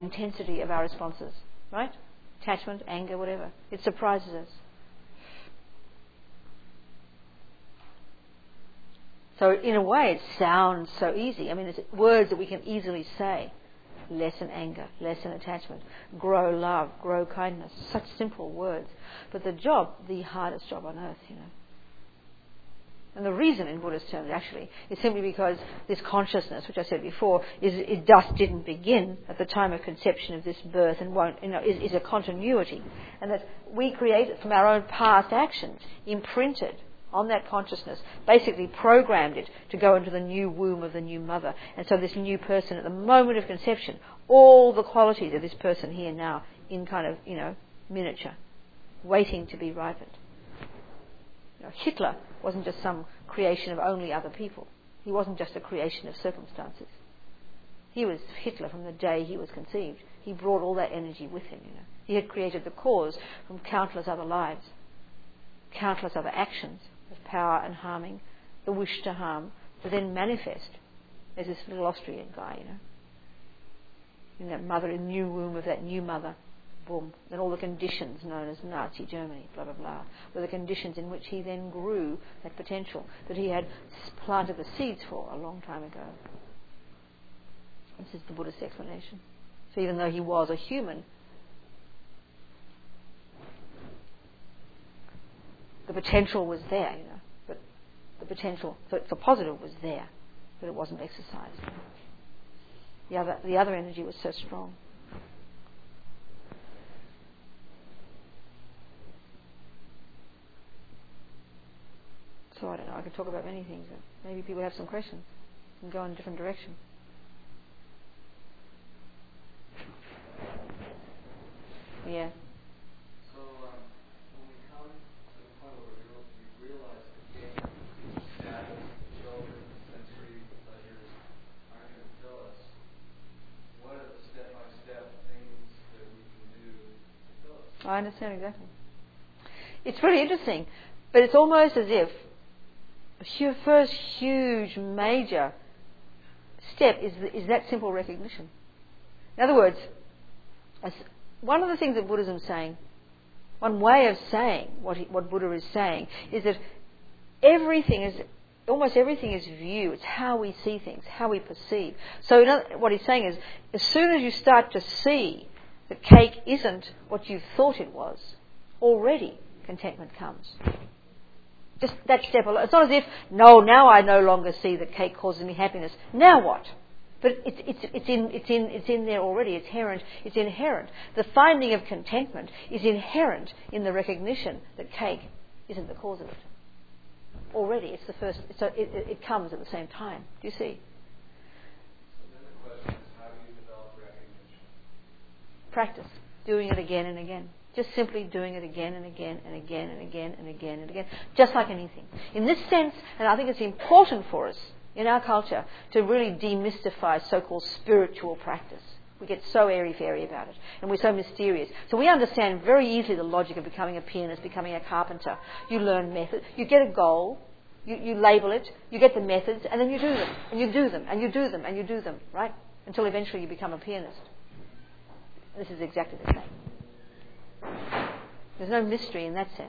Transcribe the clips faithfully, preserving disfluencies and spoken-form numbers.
intensity of our responses, right? Attachment, anger, whatever. It surprises us. So in a way it sounds so easy. I mean, it's words that we can easily say. Lessen anger, lessen attachment, grow love, grow kindness. Such simple words. But the job, the hardest job on earth, you know. And the reason in Buddhist terms actually is simply because this consciousness, which I said before, is it just didn't begin at the time of conception of this birth and won't, you know, is, is a continuity. And that we create it from our own past actions, imprinted on that consciousness, basically programmed it to go into the new womb of the new mother. And so this new person at the moment of conception, all the qualities of this person here now in kind of, you know, miniature, waiting to be ripened. You know, Hitler wasn't just some creation of only other people. He wasn't just a creation of circumstances. He was Hitler from the day he was conceived. He brought all that energy with him, you know. He had created the cause from countless other lives, countless other actions of power and harming, the wish to harm, to then manifest as this little Austrian guy, you know. In that mother, in the new womb of that new mother, boom. Then all the conditions known as Nazi Germany, blah, blah, blah, were the conditions in which he then grew that potential that he had planted the seeds for a long time ago. This is the Buddhist explanation. So even though he was a human, the potential was there, you know. But the potential for, for positive was there, but it wasn't exercised. The other, the other energy was so strong. So I don't know, I could talk about many things, but maybe people have some questions and go in a different direction. Yeah. So um, when we come to the point where we realize that gain, status, children, sensory pleasures aren't going to fill us, what are the step-by-step things that we can do to fill us? I understand exactly. It's pretty interesting, but it's almost as if the first huge major step is, is that simple recognition. In other words, one of the things that Buddhism is saying, one way of saying what, he, what Buddha is saying, is that everything is, almost everything is view. It's how we see things, how we perceive. So in other, what he's saying is, as soon as you start to see that cake isn't what you thought it was, already contentment comes. Just that step alone. It's not as if, no, now I no longer see that cake causes me happiness. Now what? But it's it's it's in it's in it's in there already. It's inherent. It's inherent. The finding of contentment is inherent in the recognition that cake isn't the cause of it. Already, it's the first. So it, it, it comes at the same time. Do you see? So then the question is, how do you develop recognition? Practice, doing it again and again. Just simply doing it again and again and again and again and again and again, just like anything. In this sense, and I think it's important for us in our culture to really demystify so-called spiritual practice. We get so airy-fairy about it, and we're so mysterious. So we understand very easily the logic of becoming a pianist, becoming a carpenter. You learn methods, you get a goal, you, you label it, you get the methods, and then you do them, and you do them, and you do them, and you do them, right? Until eventually you become a pianist. This is exactly the same. There's no mystery in that sense.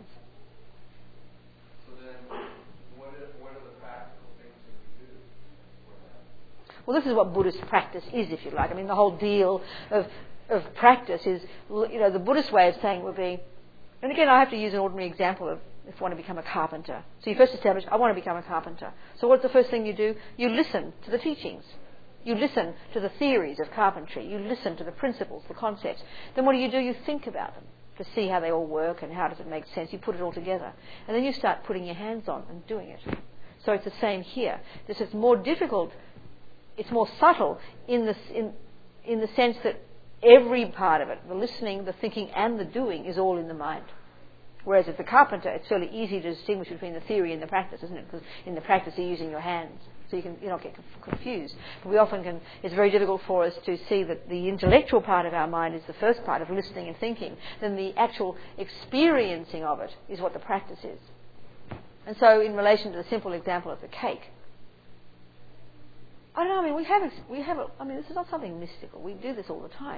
So then, what are, what are the practical things that we do for that? Well, this is what Buddhist practice is, if you like. I mean, the whole deal of of practice is, you know, the Buddhist way of saying would be, and again, I have to use an ordinary example of if you want to become a carpenter. So you first establish, I want to become a carpenter. So what's the first thing you do? You listen to the teachings. You listen to the theories of carpentry. You listen to the principles, the concepts. Then what do you do? You think about them, to see how they all work and how does it make sense. You put it all together. And then you start putting your hands on and doing it. So it's the same here. This is more difficult, it's more subtle in the, in, in the sense that every part of it, the listening, the thinking and the doing, is all in the mind. Whereas as the carpenter, it's fairly easy to distinguish between the theory and the practice, isn't it? Because in the practice you're using your hands. So you can you not get confused. But we often can, it's very difficult for us to see that the intellectual part of our mind is the first part of listening and thinking. Then the actual experiencing of it is what the practice is. And so in relation to the simple example of the cake, I don't know, I mean, we have, we have, I mean, this is not something mystical. We do this all the time.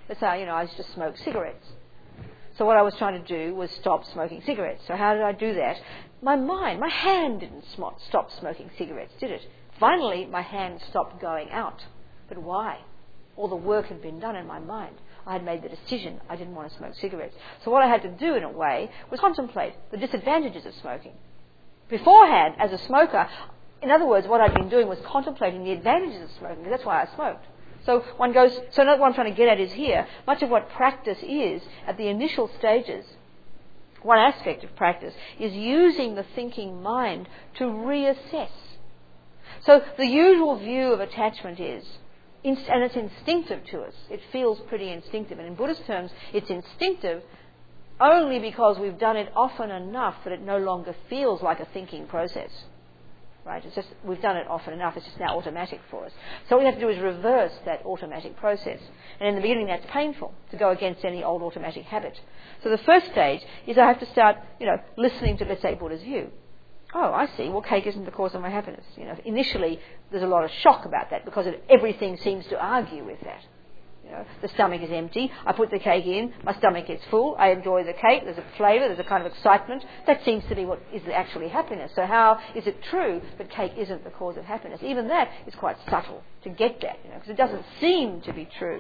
Let's say, you know, I used to smoke cigarettes. So what I was trying to do was stop smoking cigarettes. So how did I do that? My mind, my hand didn't sm- stop smoking cigarettes, did it? Finally, my hand stopped going out. But why? All the work had been done in my mind. I had made the decision I didn't want to smoke cigarettes. So what I had to do, in a way, was contemplate the disadvantages of smoking. Beforehand, as a smoker, in other words, what I'd been doing was contemplating the advantages of smoking, because that's why I smoked. So one goes, so what I'm trying to get at is here, much of what practice is at the initial stages, one aspect of practice is using the thinking mind to reassess. So the usual view of attachment is, and it's instinctive to us, it feels pretty instinctive, and in Buddhist terms it's instinctive only because we've done it often enough that it no longer feels like a thinking process. Right? It's just, we've done it often enough, it's just now automatic for us. So what we have to do is reverse that automatic process. And in the beginning that's painful, to go against any old automatic habit. So the first stage is I have to start, you know, listening to, let's say, Buddha's view. Oh, I see, well, cake isn't the cause of my happiness. You know, initially there's a lot of shock about that because it, everything seems to argue with that. You know, the stomach is empty, I put the cake in, my stomach gets full, I enjoy the cake, there's a flavour, there's a kind of excitement. That seems to be what is actually happiness. So how is it true that cake isn't the cause of happiness? Even that is quite subtle to get that, you know, because it doesn't seem to be true.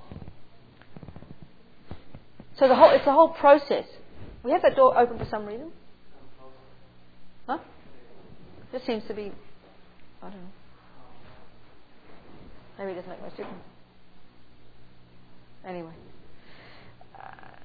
So the whole, it's the whole process. We have that door open for some reason? Huh? This seems to be, I don't know. Maybe it doesn't make much difference. Anyway. Uh,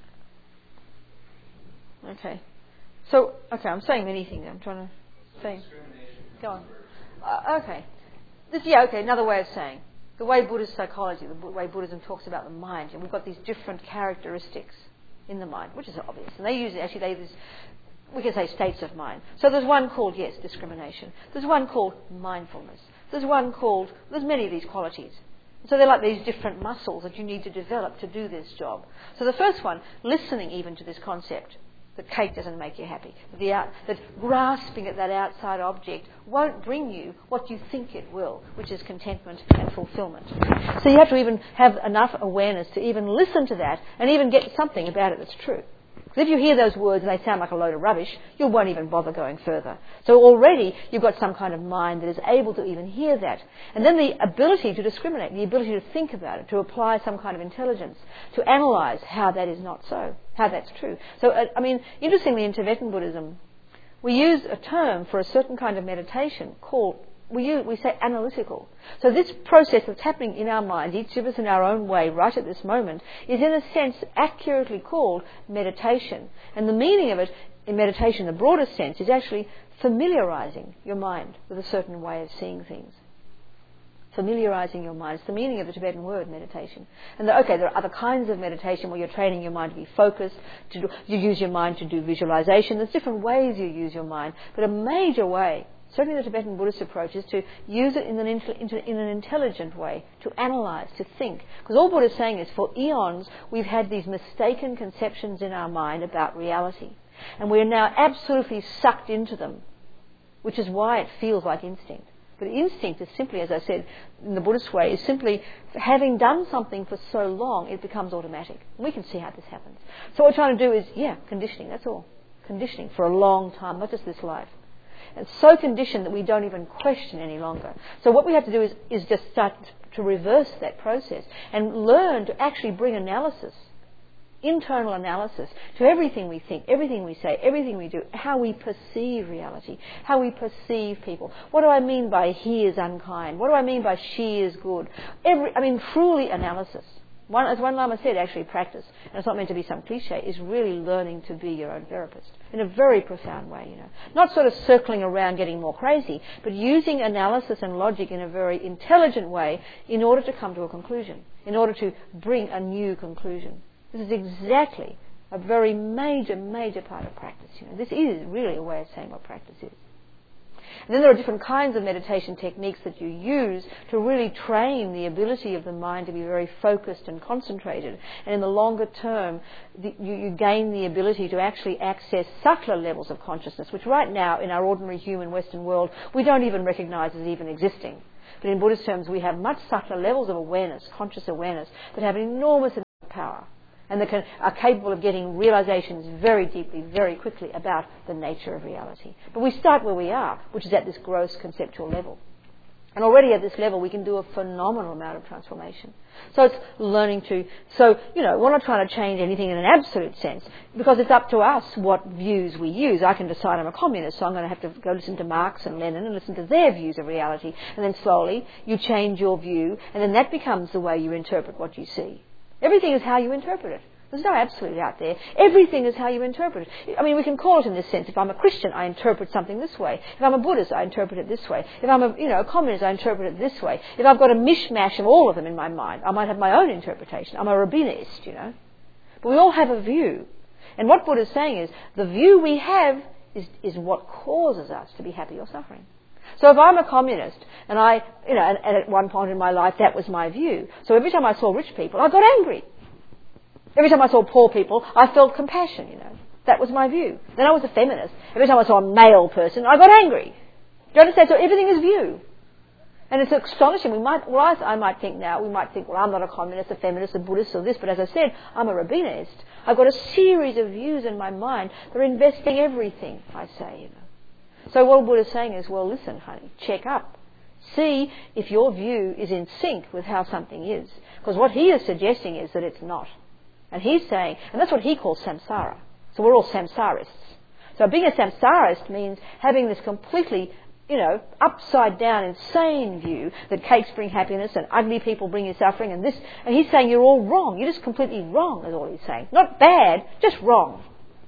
okay. So, okay, I'm saying many things. I'm trying to say. Go on. Uh, okay. This, yeah, okay, another way of saying. The way Buddhist psychology, the way Buddhism talks about the mind, and we've got these different characteristics in the mind, which is obvious. And they use, actually, they use, we can say states of mind. So there's one called, yes, discrimination. There's one called mindfulness. There's one called, there's many of these qualities. So they're like these different muscles that you need to develop to do this job. So the first one, listening even to this concept that cake doesn't make you happy, that, the out, that grasping at that outside object won't bring you what you think it will, which is contentment and fulfillment. So you have to even have enough awareness to even listen to that and even get something about it that's true. Because if you hear those words and they sound like a load of rubbish, you won't even bother going further. So already you've got some kind of mind that is able to even hear that. And then the ability to discriminate, the ability to think about it, to apply some kind of intelligence, to analyse how that is not so, how that's true. So, uh, I mean, interestingly in Tibetan Buddhism, we use a term for a certain kind of meditation called, we use, we say analytical. So this process that's happening in our minds, each of us in our own way, right at this moment, is in a sense accurately called meditation. And the meaning of it in meditation, the broadest sense, is actually familiarising your mind with a certain way of seeing things. Familiarising your mind. It's the meaning of the Tibetan word, meditation. And the, okay, there are other kinds of meditation where you're training your mind to be focused, to do, you use your mind to do visualisation. There's different ways you use your mind, but a major way, certainly the Tibetan Buddhist approach, is to use it in an, in an intelligent way, to analyse, to think. Because all Buddha is saying is, for eons, we've had these mistaken conceptions in our mind about reality. And we're now absolutely sucked into them, which is why it feels like instinct. But instinct is simply, as I said, in the Buddhist way, is simply having done something for so long, it becomes automatic. And we can see how this happens. So what we're trying to do is, yeah, conditioning, that's all. Conditioning for a long time, not just this life. It's so conditioned that we don't even question any longer. So what we have to do is, is just start to reverse that process and learn to actually bring analysis, internal analysis, to everything we think, everything we say, everything we do, how we perceive reality, how we perceive people. What do I mean by he is unkind? What do I mean by she is good? Every, I mean, truly analysis. One, as one Lama said, actually practice, and it's not meant to be some cliche, is really learning to be your own therapist in a very profound way, you know. Not sort of circling around getting more crazy, but using analysis and logic in a very intelligent way in order to come to a conclusion, in order to bring a new conclusion. This is exactly a very major, major part of practice, you know. This is really a way of saying what practice is. And then there are different kinds of meditation techniques that you use to really train the ability of the mind to be very focused and concentrated. And in the longer term, the, you, you gain the ability to actually access subtler levels of consciousness, which right now in our ordinary human Western world, we don't even recognise as even existing. But in Buddhist terms, we have much subtler levels of awareness, conscious awareness, that have an enormous power and that can, are capable of getting realizations very deeply, very quickly about the nature of reality. But we start where we are, which is at this gross conceptual level. And already at this level, we can do a phenomenal amount of transformation. So it's learning to, so, you know, we're not trying to change anything in an absolute sense, because it's up to us what views we use. I can decide I'm a communist, so I'm going to have to go listen to Marx and Lenin and listen to their views of reality. And then slowly, you change your view, and then that becomes the way you interpret what you see. Everything is how you interpret it. There's no absolute out there. Everything is how you interpret it. I mean, we can call it in this sense. If I'm a Christian, I interpret something this way. If I'm a Buddhist, I interpret it this way. If I'm a, you know, a communist, I interpret it this way. If I've got a mishmash of all of them in my mind, I might have my own interpretation. I'm a rabbinist, you know. But we all have a view. And what Buddha's saying is, the view we have is, is what causes us to be happy or suffering. So if I'm a communist, and I, you know, and, and at one point in my life that was my view. So every time I saw rich people, I got angry. Every time I saw poor people, I felt compassion, you know. That was my view. Then I was a feminist. Every time I saw a male person, I got angry. Do you understand? So everything is view. And it's astonishing. We might, well, I, I might think now, we might think, well, I'm not a communist, a feminist, a Buddhist, or this, but as I said, I'm a rabbinist. I've got a series of views in my mind that are investing everything, I say, you know. So what Buddha's saying is, well, listen, honey, check up. See if your view is in sync with how something is. Because what he is suggesting is that it's not. And he's saying, and that's what he calls samsara. So we're all samsarists. So being a samsarist means having this completely, you know, upside down, insane view that cakes bring happiness and ugly people bring you suffering and this, and he's saying you're all wrong. You're just completely wrong is all he's saying. Not bad, just wrong.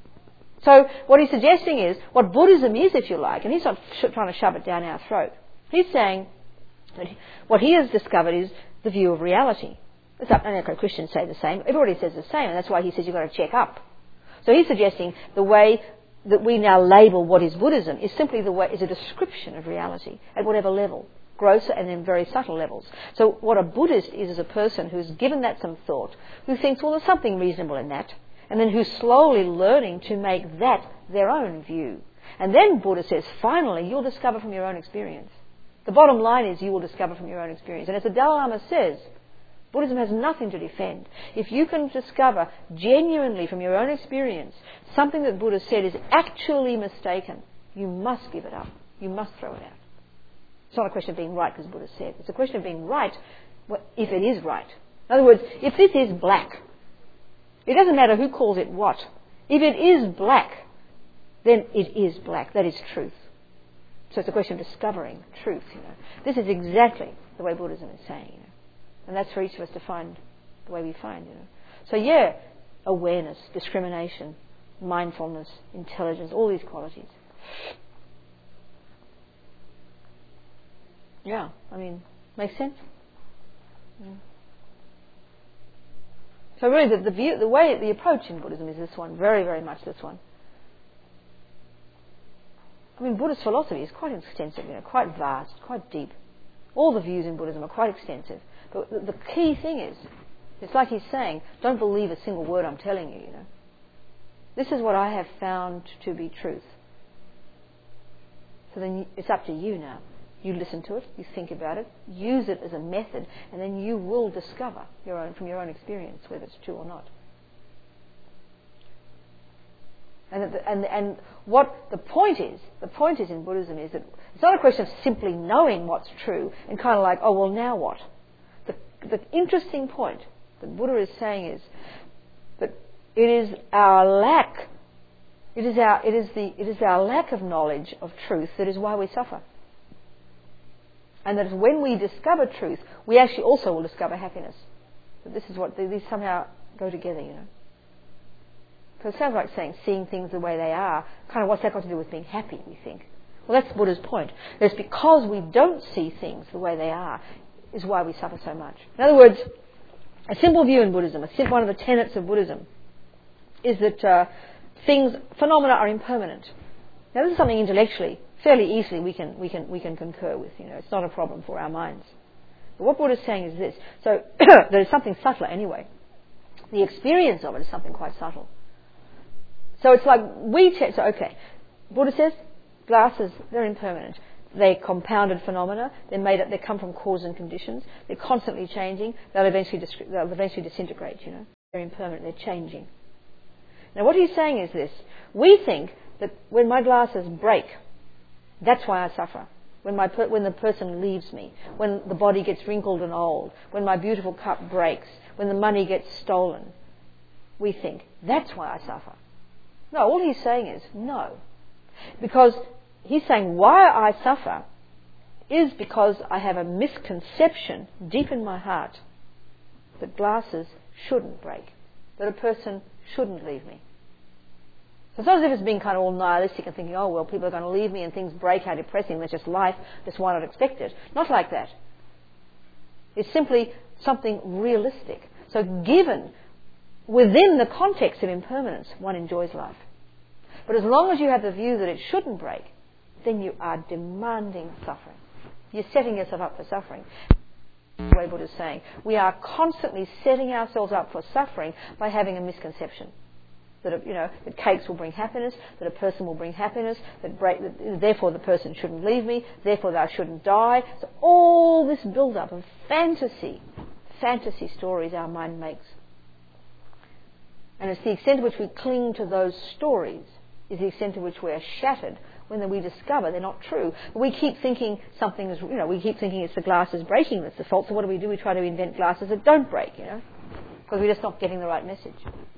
So what he's suggesting is what Buddhism is, if you like, and he's not sh- trying to shove it down our throat. He's saying that what he has discovered is the view of reality. It's up, and Christians say the same. Everybody says the same, and that's why he says you've got to check up. So he's suggesting the way that we now label what is Buddhism is simply the way is a description of reality at whatever level, grosser and then very subtle levels. So what a Buddhist is is a person who's given that some thought, who thinks, well, there's something reasonable in that, and then who's slowly learning to make that their own view. And then Buddha says, finally, you'll discover from your own experience. The bottom line is you will discover from your own experience. And as the Dalai Lama says, Buddhism has nothing to defend. If you can discover genuinely from your own experience something that Buddha said is actually mistaken, you must give it up. You must throw it out. It's not a question of being right because Buddha said. It's a question of being right if it is right. In other words, if this is black, it doesn't matter who calls it what. If it is black, then it is black. That is truth. So it's a question of discovering truth, you know. This is exactly the way Buddhism is saying, you know. And that's for each of us to find the way we find, you know. So yeah, awareness, discrimination, mindfulness, intelligence, all these qualities. Yeah, I mean, makes sense? Yeah. So really the, the view, the way, the approach in Buddhism is this one, very, very much this one. I mean, Buddhist philosophy is quite extensive, you know, quite vast, quite deep. All the views in Buddhism are quite extensive. But the, the key thing is, it's like he's saying, don't believe a single word I'm telling you, you know. This is what I have found to be truth. So then you, it's up to you now. You listen to it, you think about it, use it as a method, and then you will discover your own from your own experience whether it's true or not. And, the, and, and what the point is, the point is in Buddhism is that it's not a question of simply knowing what's true and kind of like, oh, well, now what? The, the interesting point that Buddha is saying is that it is our lack, it is our, it is the, it is our lack of knowledge of truth that is why we suffer. And that when we discover truth, we actually also will discover happiness. But this is what, these somehow go together, you know. So it sounds like saying seeing things the way they are, kind of what's that got to do with being happy, we think. Well, that's Buddha's point. It's because we don't see things the way they are is why we suffer so much. In other words, a simple view in Buddhism, a one of the tenets of Buddhism, is that uh, things, phenomena are impermanent. Now this is something intellectually, fairly easily we can, we can, we can concur with, you know, it's not a problem for our minds. But what Buddha's saying is this, so there's something subtler anyway. The experience of it is something quite subtle. So it's like we take, so okay, Buddha says glasses, they're impermanent. They're compounded phenomena. They're made up, they come from cause and conditions. They're constantly changing. They'll eventually, they'll eventually disintegrate, you know. They're impermanent, they're changing. Now what he's saying is this: we think that when my glasses break, that's why I suffer. When, my per- when the person leaves me, when the body gets wrinkled and old, when my beautiful cup breaks, when the money gets stolen, we think, that's why I suffer. No, all he's saying is, no. Because he's saying why I suffer is because I have a misconception deep in my heart that glasses shouldn't break, that a person shouldn't leave me. So it's not as if it's being kind of all nihilistic and thinking, oh, well, people are going to leave me and things break, how depressing, that's just life, that's why not expect it. Not like that. It's simply something realistic. So given within the context of impermanence, one enjoys life. But as long as you have the view that it shouldn't break, then you are demanding suffering. You're setting yourself up for suffering. The way Buddha is saying, we are constantly setting ourselves up for suffering by having a misconception. That, you know, that cakes will bring happiness, that a person will bring happiness, that, break, that therefore the person shouldn't leave me, therefore I shouldn't die. So all this build-up of fantasy, fantasy stories our mind makes. And it's the extent to which we cling to those stories is the extent to which we're shattered when we discover they're not true. But we keep thinking something is, you know, we keep thinking it's the glasses breaking that's the fault. So what do we do? We try to invent glasses that don't break, you know, because we're just not getting the right message.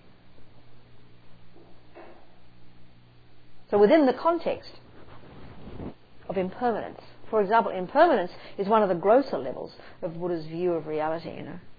So within the context of impermanence, for example, impermanence is one of the grosser levels of Buddha's view of reality, you know.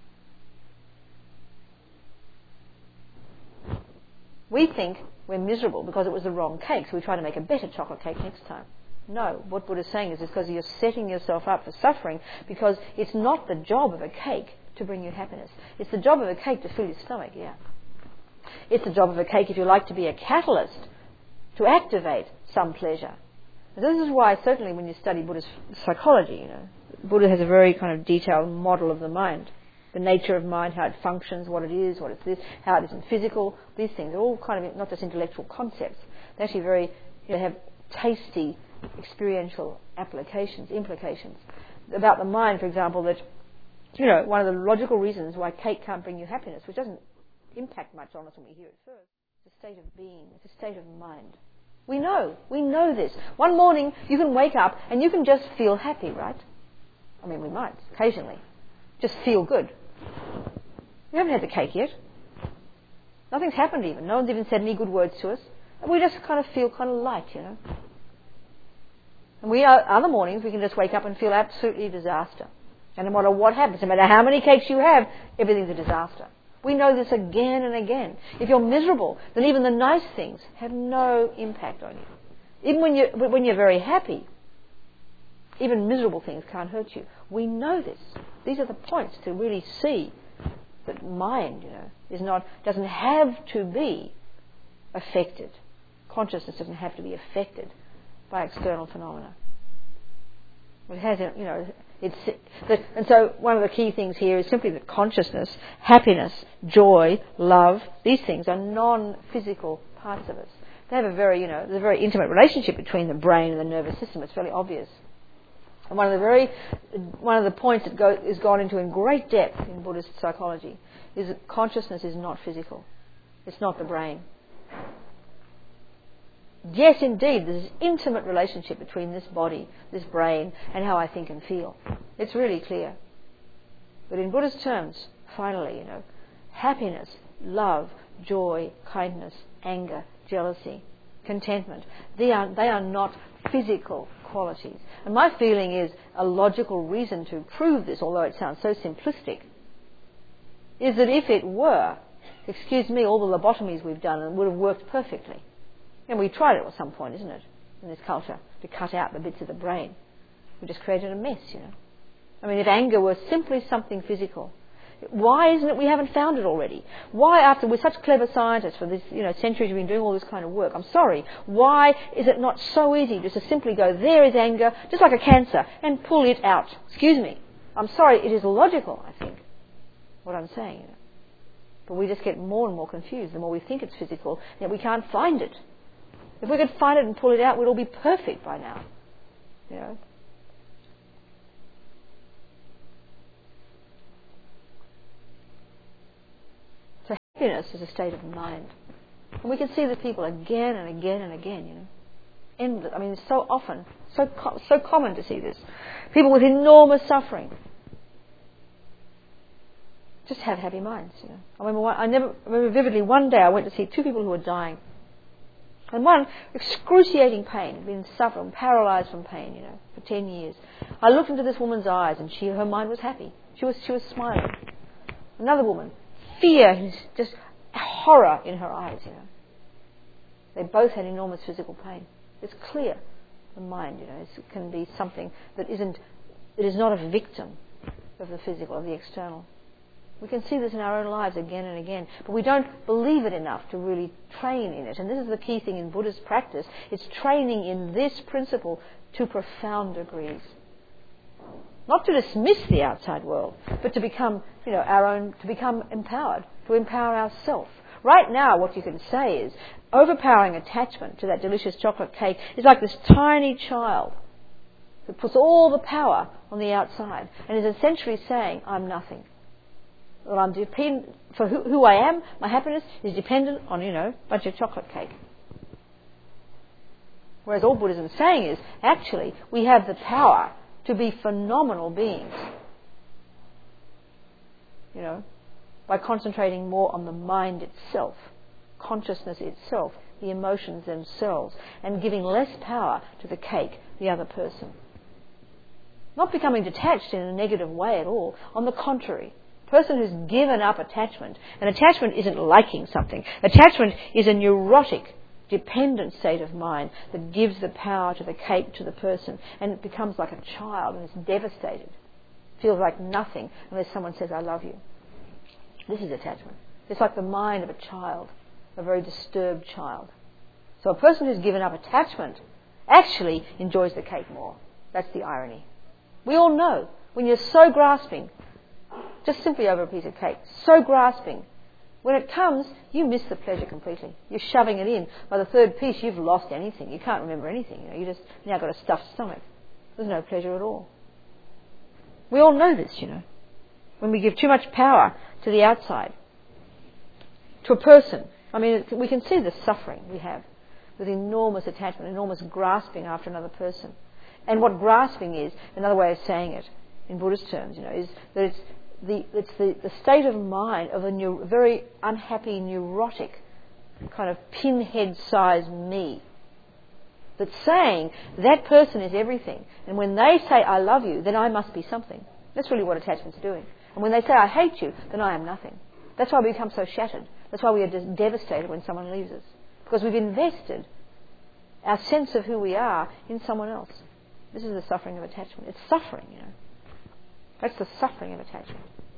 We think we're miserable because it was the wrong cake, so we try to make a better chocolate cake next time. No, what Buddha's saying is it's because you're setting yourself up for suffering, because it's not the job of a cake to bring you happiness. It's the job of a cake to fill your stomach, yeah. It's the job of a cake, if you like, to be a catalyst, to activate some pleasure. And this is why, certainly when you study Buddhist psychology, you know, Buddha has a very kind of detailed model of the mind. The nature of mind, how it functions, what it is, what it's this, how it isn't physical, these things are all kind of not just intellectual concepts. They're actually very, you know, have tasty experiential applications, implications. About the mind, for example, that, you know, one of the logical reasons why cake can't bring you happiness, which doesn't impact much on us when we hear it first, it's a state of being, it's a state of mind. We know, we know this. One morning you can wake up and you can just feel happy, right? I mean, we might, occasionally. Just feel good. We haven't had the cake yet. Nothing's happened even. No one's even said any good words to us. And we just kind of feel kind of light, you know. And we are, other mornings we can just wake up and feel absolutely disaster. And no matter what happens, no matter how many cakes you have, everything's a disaster. We know this again and again. If you're miserable, then even the nice things have no impact on you. Even when you're, when you're very happy, even miserable things can't hurt you. We know this. These are the points to really see that mind, you know, is not, doesn't have to be affected. Consciousness doesn't have to be affected by external phenomena. It has, you know, it's, that, and so one of the key things here is simply that consciousness, happiness, joy, love, these things are non-physical parts of us. They have a very, you know, there's a very intimate relationship between the brain and the nervous system. It's fairly obvious. And one of the very, one of the points that go, is gone into in great depth in Buddhist psychology is that consciousness is not physical. It's not the brain. Yes, indeed, there's this intimate relationship between this body, this brain, and how I think and feel. It's really clear. But in Buddhist terms, finally, you know, happiness, love, joy, kindness, anger, jealousy, contentment, they are, they are not physical qualities. And my feeling is a logical reason to prove this, although it sounds so simplistic, is that if it were, excuse me, all the lobotomies we've done, it would have worked perfectly. And we tried it at some point, isn't it, in this culture, to cut out the bits of the brain. We just created a mess, you know. I mean, if anger were simply something physical, why isn't it we haven't found it already? Why, after we're such clever scientists for this, you know, centuries we've been doing all this kind of work, I'm sorry, why is it not so easy just to simply go, there is anger, just like a cancer, and pull it out? Excuse me. I'm sorry, it is logical, I think, what I'm saying. You know. But we just get more and more confused the more we think it's physical, yet we can't find it. If we could find it and pull it out, we'd all be perfect by now. You know. happiness is a state of mind. And we can see the people again and again and again, you know. Endless. I mean, it's so often, so co- so common to see this. People with enormous suffering just have happy minds, you know. I remember, one, I never I remember vividly one day I went to see two people who were dying. And one, excruciating pain, been suffering, paralysed from pain, you know, for ten years. I looked into this woman's eyes and she, her mind was happy. She was, she was smiling. Another woman, fear and just horror in her eyes, you know. They both had enormous physical pain. It's clear, the mind, you know, it can be something that isn't, it is not a victim of the physical, of the external. We can see this in our own lives again and again, but we don't believe it enough to really train in it. And this is the key thing in Buddhist practice. It's training in this principle to profound degrees. Not to dismiss the outside world, but to become, you know, our own, to become empowered, to empower ourselves. Right now, what you can say is, overpowering attachment to that delicious chocolate cake is like this tiny child that puts all the power on the outside and is essentially saying, I'm nothing. Well, I'm depend for who, who I am, my happiness is dependent on, you know, a bunch of chocolate cake. Whereas all Buddhism is saying is, actually, we have the power to be phenomenal beings. You know, by concentrating more on the mind itself, consciousness itself, the emotions themselves, and giving less power to the cake, the other person. Not becoming detached in a negative way at all. On the contrary, a person who's given up attachment, and attachment isn't liking something. Attachment is a neurotic, dependent state of mind that gives the power to the cake, to the person, and it becomes like a child and is devastated. Feels like nothing unless someone says, I love you. This is attachment. It's like the mind of a child, a very disturbed child. So a person who's given up attachment actually enjoys the cake more. That's the irony. We all know when you're so grasping, just simply over a piece of cake, so grasping, when it comes, you miss the pleasure completely. You're shoving it in. By the third piece, you've lost anything. You can't remember anything. You know, you just now got a stuffed stomach. There's no pleasure at all. We all know this, you know. When we give too much power to the outside, to a person. I mean, we can see the suffering we have with enormous attachment, enormous grasping after another person. And what grasping is, another way of saying it in Buddhist terms, you know, is that it's the it's the, the state of mind of a neu- very unhappy, neurotic, kind of pinhead-sized me that's saying that person is everything. And when they say, I love you, then I must be something. That's really what attachment's doing. And when they say, I hate you, then I am nothing. That's why we become so shattered. That's why we are just devastated when someone leaves us. Because we've invested our sense of who we are in someone else. This is the suffering of attachment. It's suffering, you know. That's the suffering of attachment.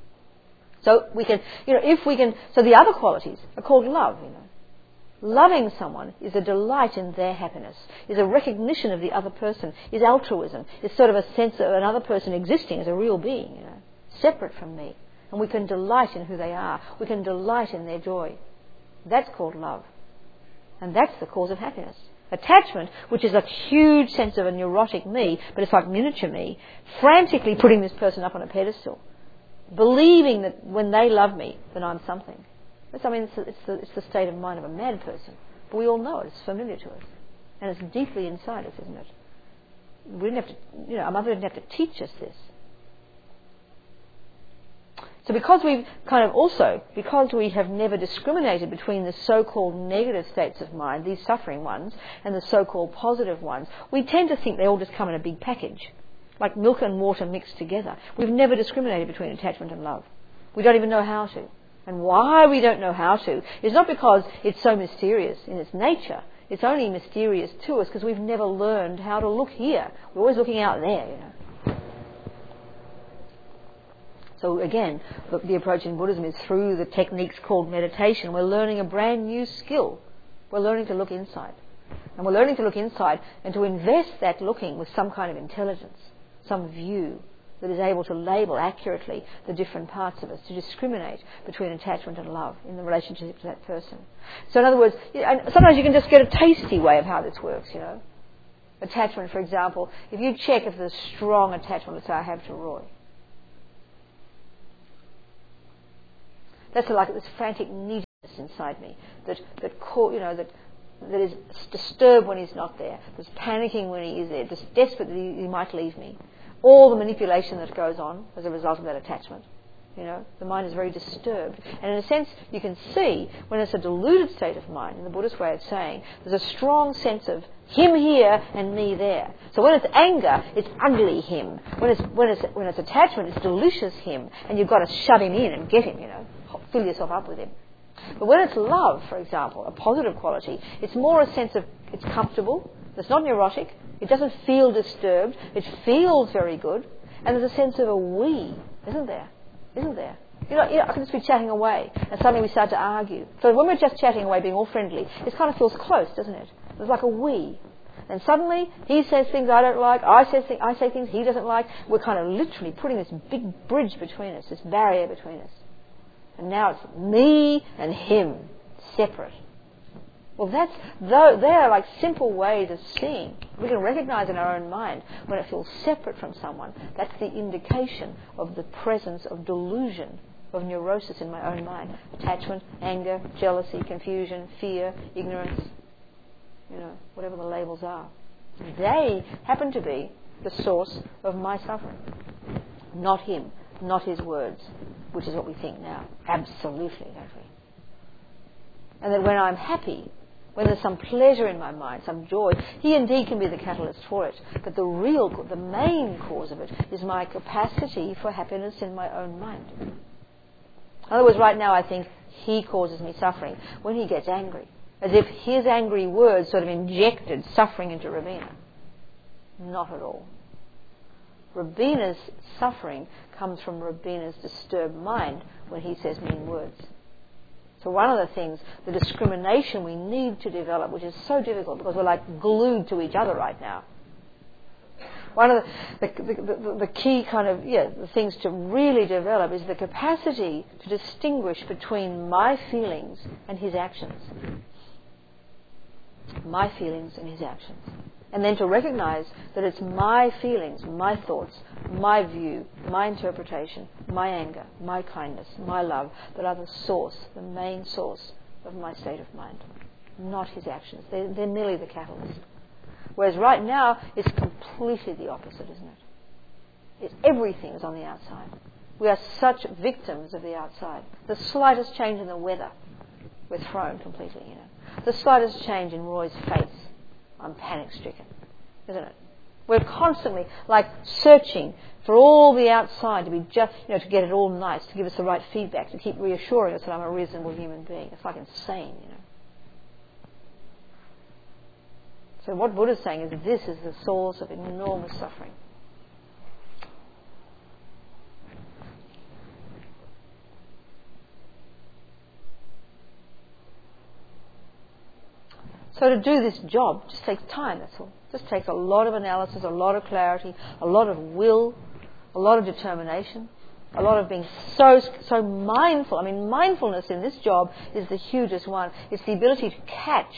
So we can, you know, if we can, so the other qualities are called love, you know. Loving someone is a delight in their happiness, is a recognition of the other person, is altruism, is sort of a sense of another person existing as a real being, you know, separate from me. And we can delight in who they are. We can delight in their joy. That's called love. And that's the cause of happiness. Attachment, which is a huge sense of a neurotic me, but it's like miniature me, frantically putting this person up on a pedestal, believing that when they love me, then I'm something. That's, I mean, it's, it's, the, it's the state of mind of a mad person. But we all know it. It's familiar to us. And it's deeply inside us, isn't it? We didn't have to, you know, our mother didn't have to teach us this. So because we've kind of also, because we have never discriminated between the so-called negative states of mind, these suffering ones, and the so-called positive ones, we tend to think they all just come in a big package, like milk and water mixed together. We've never discriminated between attachment and love. We don't even know how to. And why we don't know how to is not because it's so mysterious in its nature. It's only mysterious to us because we've never learned how to look here. We're always looking out there, you know. So again, the, the approach in Buddhism is through the techniques called meditation. We're learning a brand new skill. We're learning to look inside. And we're learning to look inside and to invest that looking with some kind of intelligence, some view that is able to label accurately the different parts of us, to discriminate between attachment and love in the relationship to that person. So in other words, and sometimes you can just get a tasty way of how this works, you know. Attachment, for example, if you check if there's strong attachment, let's say I have to Roy. That's like this frantic need inside me, that that call, you know that that is disturbed when he's not there, that's panicking when he is there, just desperate that he, he might leave me. All the manipulation that goes on as a result of that attachment. You know, the mind is very disturbed. And in a sense, you can see when it's a deluded state of mind, in the Buddhist way of saying, there's a strong sense of him here and me there. So when it's anger, it's ugly him. When it's when it's when it's attachment, it's delicious him, and you've got to shut him in and get him. You know, fill yourself up with him. But when it's love, for example, a positive quality, it's more a sense of it's comfortable. It's not neurotic. It doesn't feel disturbed. It feels very good, and there's a sense of a we, isn't there? Isn't there? You know, you know, I can just be chatting away, and suddenly we start to argue. So when we're just chatting away, being all friendly, it kind of feels close, doesn't it? There's like a we. And suddenly, he says things I don't like, I say, th- I say things he doesn't like. We're kind of literally putting this big bridge between us, this barrier between us. And now it's me and him, separate. Well, that's, though, they are like simple ways of seeing. We can recognize in our own mind when it feels separate from someone. That's the indication of the presence of delusion, of neurosis in my own mind. Attachment, anger, jealousy, confusion, fear, ignorance, you know, whatever the labels are. They happen to be the source of my suffering. Not him, not his words, which is what we think now. Absolutely, don't we? And that when I'm happy, when there's some pleasure in my mind, some joy, he indeed can be the catalyst for it. But the real, the main cause of it is my capacity for happiness in my own mind. In other words, right now I think he causes me suffering when he gets angry, as if his angry words sort of injected suffering into Robina. Not at all. Robina's suffering comes from Robina's disturbed mind when he says mean words. So one of the things, the discrimination we need to develop, which is so difficult because we're like glued to each other right now. One of the, the, the, the, the key kind of, yeah, the things to really develop is the capacity to distinguish between my feelings and his actions. My feelings and his actions. And then to recognize that it's my feelings, my thoughts, my view, my interpretation, my anger, my kindness, my love that are the source, the main source of my state of mind, not his actions. They're, they're merely the catalyst. Whereas right now, it's completely the opposite, isn't it? It's, everything is on the outside. We are such victims of the outside. The slightest change in the weather, we're thrown completely, you know. The slightest change in Roy's face, I'm panic-stricken, isn't it? We're constantly like searching for all the outside to be just, you know, to get it all nice, to give us the right feedback, to keep reassuring us that I'm a reasonable human being. It's like insane, you know. So what Buddha's saying is this is the source of enormous suffering. So to do this job just takes time, that's all. It just takes a lot of analysis, a lot of clarity, a lot of will, a lot of determination, a lot of being so so mindful. I mean, mindfulness in this job is the hugest one. It's the ability to catch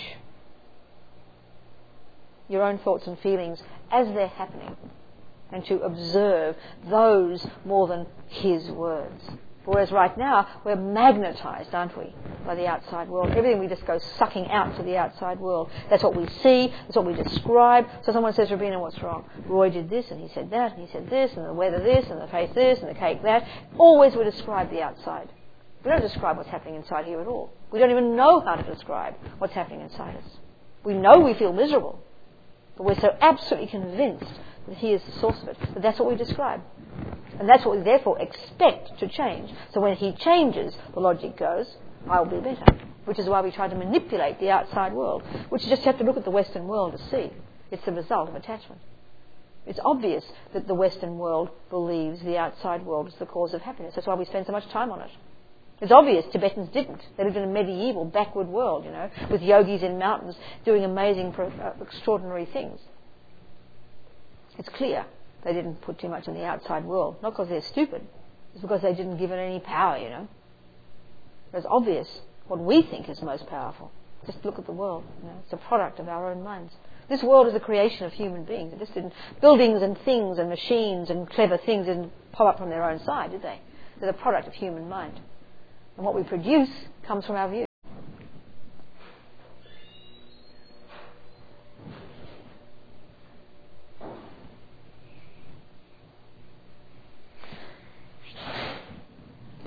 your own thoughts and feelings as they're happening and to observe those more than his words. Whereas right now, we're magnetised, aren't we, by the outside world. Everything we just go sucking out to the outside world. That's what we see, that's what we describe. So someone says, Robina, what's wrong? Roy did this, and he said that, and he said this, and the weather this, and the face this, and the cake that. Always we describe the outside. We don't describe what's happening inside here at all. We don't even know how to describe what's happening inside us. We know we feel miserable, but we're so absolutely convinced that he is the source of it, that that's what we describe. And that's what we therefore expect to change. So when he changes, the logic goes, I'll be better. Which is why we try to manipulate the outside world, which you just have to look at the Western world to see. It's the result of attachment. It's obvious that the Western world believes the outside world is the cause of happiness. That's why we spend so much time on it. It's obvious Tibetans didn't. They lived in a medieval, backward world, you know, with yogis in mountains doing amazing, uh, extraordinary things. It's clear they didn't put too much in the outside world. Not because they're stupid. It's because they didn't give it any power, you know. It's obvious what we think is most powerful. Just look at the world. You know. It's a product of our own minds. This world is a creation of human beings. It just didn't, buildings and things and machines and clever things didn't pop up from their own side, did they? They're the product of human mind. And what we produce comes from our view.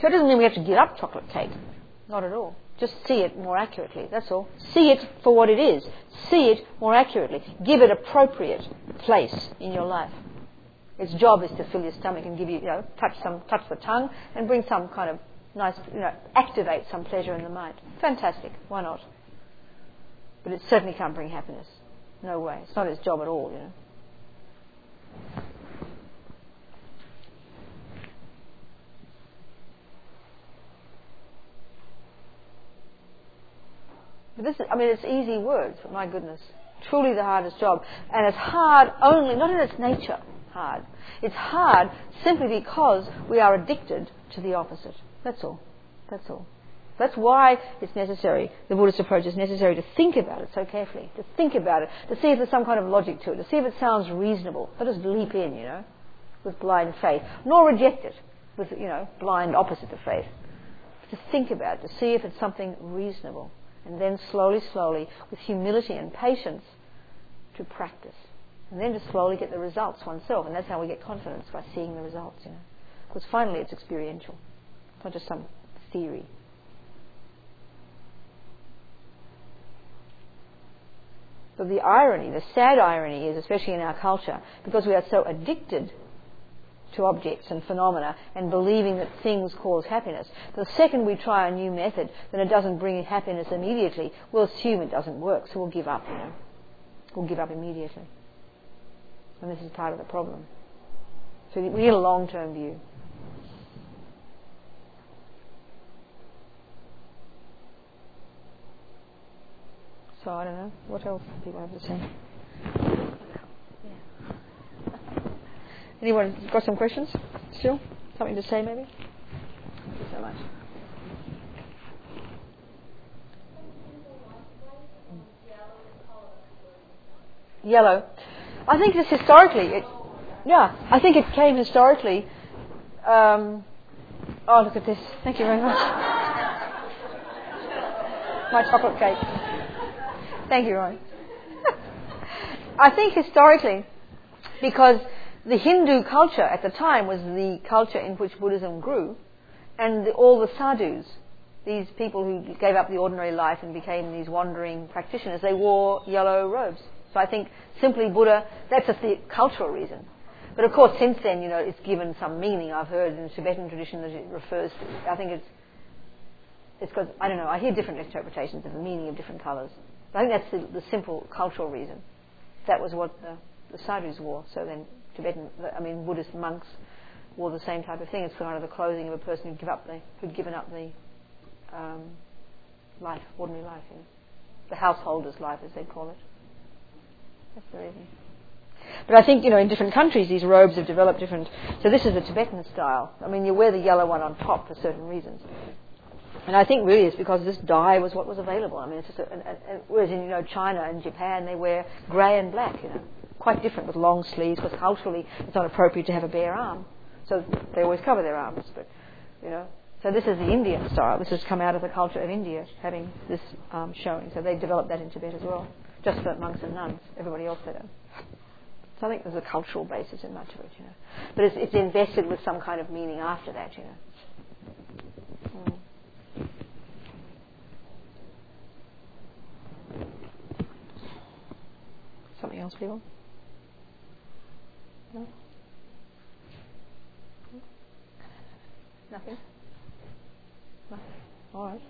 That doesn't mean we have to give up chocolate cake. Not at all. Just see it more accurately, that's all. See it for what it is. See it more accurately. Give it appropriate place in your life. Its job is to fill your stomach and give you, you know, touch some, touch the tongue and bring some kind of nice, you know, activate some pleasure in the mind. Fantastic. Why not? But it certainly can't bring happiness. No way. It's not its job at all, you know. But this is, I mean, it's easy words, but my goodness. Truly the hardest job. And it's hard only, not in its nature, hard. It's hard simply because we are addicted to the opposite. That's all. That's all. That's why it's necessary, the Buddhist approach is necessary to think about it so carefully, to think about it, to see if there's some kind of logic to it, to see if it sounds reasonable. Not just leap in, you know, with blind faith, nor reject it with, you know, blind opposite of faith. To think about it, to see if it's something reasonable. And then slowly, slowly, with humility and patience, to practice. And then to slowly get the results oneself. And that's how we get confidence, by seeing the results, you know. Because finally it's experiential. It's not just some theory. But the irony, the sad irony is, especially in our culture, because we are so addicted to objects and phenomena and believing that things cause happiness, the second we try a new method, then it doesn't bring happiness immediately, we'll assume it doesn't work, so we'll give up, you know. We'll give up immediately. And this is part of the problem. So we need a long-term view. So I don't know, what else do people have to say? Yeah. Anyone got some questions still? Something to say maybe? Thank you so much. Yellow. I think this historically, it, yeah, I think it came historically. Um, oh, look at this. Thank you very much. My chocolate cake. Thank you, Roy. I think historically, because the Hindu culture at the time was the culture in which Buddhism grew, and the, all the sadhus, these people who gave up the ordinary life and became these wandering practitioners, they wore yellow robes. So I think simply Buddha, that's a the cultural reason. But of course, since then, you know, it's given some meaning. I've heard in the Tibetan tradition that it refers to, I think it's, it's because, I don't know, I hear different interpretations of the meaning of different colours. I think that's the, the simple cultural reason. That was what the, the sadhus wore. So then Tibetan, I mean, Buddhist monks wore the same type of thing. It's kind of the clothing of a person who'd, give up the, who'd given up the um, life, ordinary life, you know. The householder's life, as they call it. That's the reason. But I think, you know, in different countries, these robes have developed different. So this is the Tibetan style. I mean, you wear the yellow one on top for certain reasons. And I think really it's because this dye was what was available. I mean, it's just a, and, and, whereas in, you know, China and Japan, they wear grey and black, you know, quite different with long sleeves, because culturally it's not appropriate to have a bare arm. So they always cover their arms, but, you know. So this is the Indian style. This has come out of the culture of India, having this um, showing. So they developed that in Tibet as well, just for monks and nuns. Everybody else they don't. So I think there's a cultural basis in much of it, you know. But it's, it's invested with some kind of meaning after that, you know. Mm. Something else, people? No? Nothing? No? All right.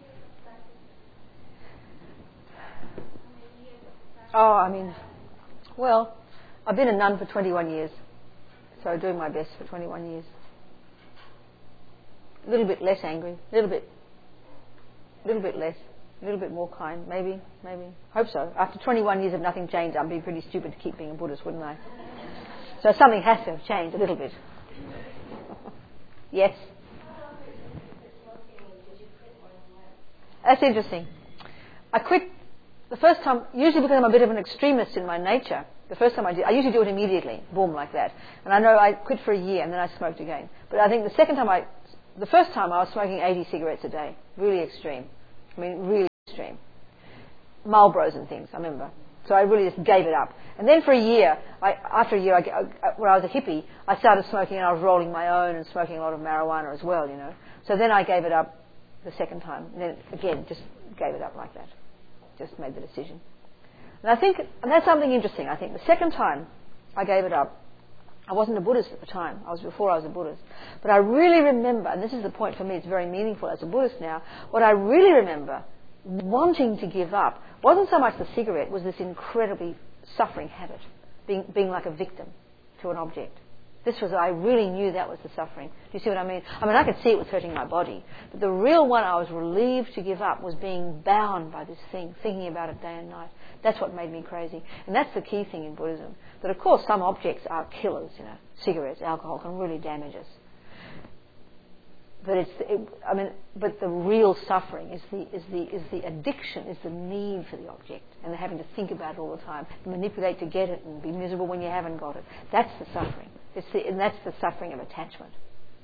Oh, I mean, well, I've been a nun for twenty-one years, so doing my best for twenty-one years. A little bit less angry, a little bit, a little bit less. A little bit more kind, maybe, maybe. Hope so. After twenty-one years of nothing changed, I'd be pretty stupid to keep being a Buddhist, wouldn't I? So something has to have changed a little bit. Yes? That's interesting. I quit the first time, usually because I'm a bit of an extremist in my nature. The first time I did, I usually do it immediately, boom, like that. And I know I quit for a year and then I smoked again. But I think the second time I, the first time I was smoking eighty cigarettes a day, really extreme. I mean, really extreme. Marlboros and things, I remember. So I really just gave it up. And then for a year, I, after a year, I, I, when I was a hippie, I started smoking and I was rolling my own and smoking a lot of marijuana as well, you know. So then I gave it up the second time. And then again, just gave it up like that. Just made the decision. And I think, and that's something interesting, I think. The second time I gave it up, I wasn't a Buddhist at the time. I was before I was a Buddhist. But I really remember, and this is the point for me, it's very meaningful as a Buddhist now, what I really remember wanting to give up wasn't so much the cigarette, was this incredibly suffering habit, being, being like a victim to an object. This was, I really knew that was the suffering. Do you see what I mean? I mean, I could see it was hurting my body. But the real one I was relieved to give up was being bound by this thing, thinking about it day and night. That's what made me crazy. And that's the key thing in Buddhism. That, of course, some objects are killers, you know. Cigarettes, alcohol can really damage us. But it's, it, I mean, but the real suffering is the is the is the addiction, is the need for the object, and the having to think about it all the time, manipulate to get it, and be miserable when you haven't got it. That's the suffering. It's the, and that's the suffering of attachment.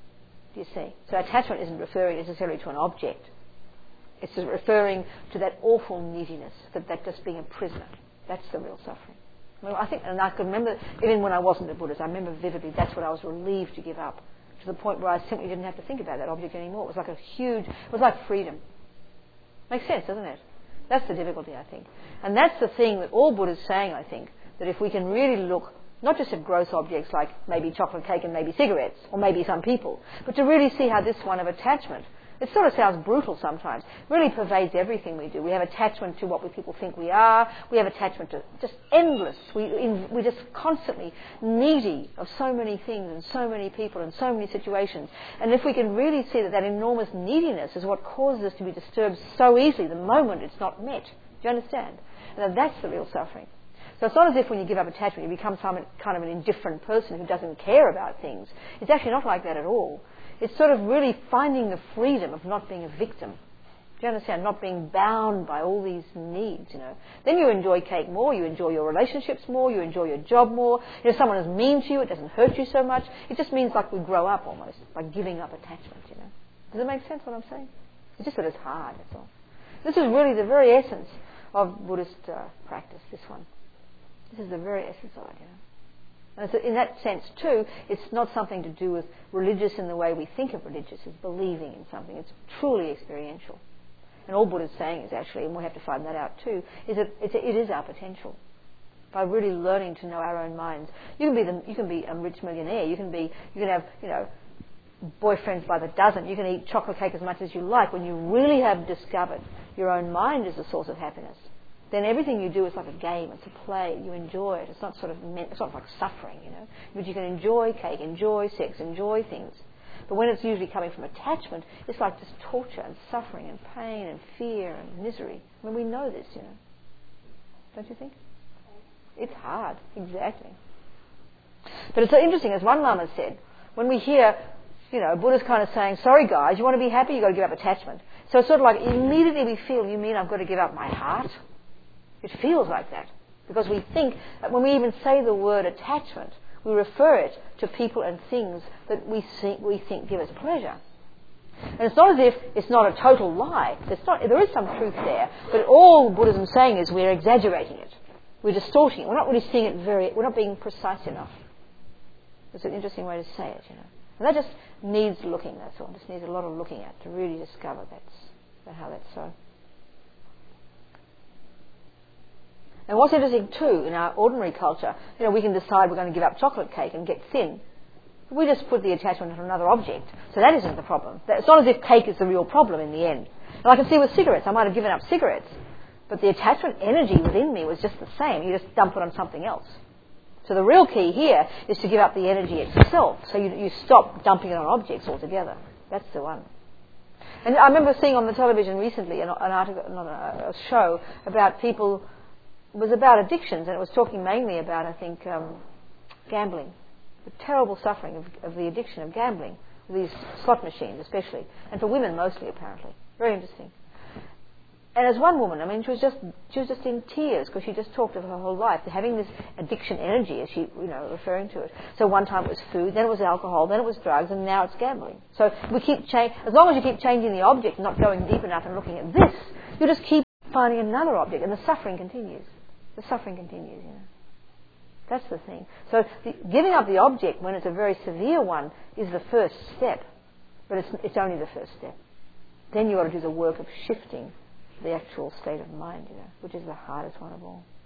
Do you see? So attachment isn't referring necessarily to an object. It's just referring to that awful neediness, that that just being a prisoner. That's the real suffering. Well, I think, and I can remember even when I wasn't a Buddhist, I remember vividly. That's what I was relieved to give up. To the point where I simply didn't have to think about that object anymore. It was like a huge, it was like freedom. Makes sense, doesn't it? That's the difficulty, I think. And that's the thing that all Buddha's saying, I think, that if we can really look not just at gross objects like maybe chocolate cake and maybe cigarettes, or maybe some people, but to really see how this one of attachment, it sort of sounds brutal sometimes, really pervades everything we do. We have attachment to what we people think we are. We have attachment to just endless. We, in, we're just constantly needy of so many things and so many people and so many situations. And if we can really see that that enormous neediness is what causes us to be disturbed so easily the moment it's not met. Do you understand? And that's the real suffering. So it's not as if when you give up attachment you become some kind of an indifferent person who doesn't care about things. It's actually not like that at all. It's sort of really finding the freedom of not being a victim. Do you understand? Not being bound by all these needs, you know. Then you enjoy cake more, you enjoy your relationships more, you enjoy your job more. You know, someone is mean to you, it doesn't hurt you so much. It just means like we grow up almost, by giving up attachment, you know. Does it make sense what I'm saying? It's just that it's hard, that's all. This is really the very essence of Buddhist uh, practice, this one. This is the very essence of it, you know. And so in that sense, too, it's not something to do with religious in the way we think of religious, it's believing in something. It's truly experiential. And all Buddha's saying is actually, and we have to find that out too, is that it's, it is our potential. By really learning to know our own minds. You can be the, you can be a rich millionaire, you can be, you can have, you know, boyfriends by the dozen, you can eat chocolate cake as much as you like. When you really have discovered your own mind is the source of happiness, then everything you do is like a game, it's a play, you enjoy it. It's not sort of meant, it's not like suffering, you know. But you can enjoy cake, enjoy sex, enjoy things. But when it's usually coming from attachment, it's like just torture and suffering and pain and fear and misery. I mean, we know this, you know. Don't you think? It's hard, exactly. But it's so interesting, as one Lama said, when we hear, you know, Buddha's kind of saying, sorry guys, you want to be happy, you've got to give up attachment. So it's sort of like immediately we feel, you mean I've got to give up my heart? It feels like that, because we think that when we even say the word attachment, we refer it to people and things that we think, we think give us pleasure. And it's not as if it's not a total lie. It's not, there is some truth there, but all Buddhism is saying is we're exaggerating it. We're distorting it. We're not really seeing it very, we're not being precise enough. It's an interesting way to say it, you know. And that just needs looking, that's all. It just needs a lot of looking at to really discover that's, how that's so. And what's interesting too, in our ordinary culture, you know, we can decide we're going to give up chocolate cake and get thin. We just put the attachment on another object. So that isn't the problem. It's not as if cake is the real problem in the end. And I can see with cigarettes, I might have given up cigarettes, but the attachment energy within me was just the same. You just dump it on something else. So the real key here is to give up the energy itself. So you, you stop dumping it on objects altogether. That's the one. And I remember seeing on the television recently an, an article, not a, a show about people. It was about addictions, and it was talking mainly about, I think, um, gambling. The terrible suffering of, of the addiction of gambling, these slot machines especially, and for women mostly apparently. Very interesting. And as one woman, I mean, she was just she was just in tears because she just talked of her whole life, having this addiction energy, as she, you know, referring to it. So one time it was food, then it was alcohol, then it was drugs, and now it's gambling. So we keep change. As long as you keep changing the object, not going deep enough and looking at this, you just keep finding another object, and the suffering continues. The suffering continues, you know. That's the thing. So the, giving up the object when it's a very severe one is the first step. But it's, it's only the first step. Then you've got to do the work of shifting the actual state of mind, you know, which is the hardest one of all.